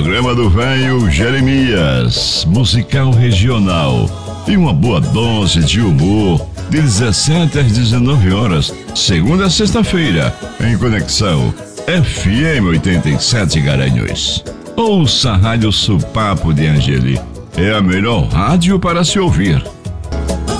programa do velho Jeremias, musical regional e uma boa dose de humor, de 17 às 19 horas, segunda a sexta-feira, em Conexão FM 87 Garanhuns. Ouça a Rádio Supapo de Angeli, é a melhor rádio para se ouvir.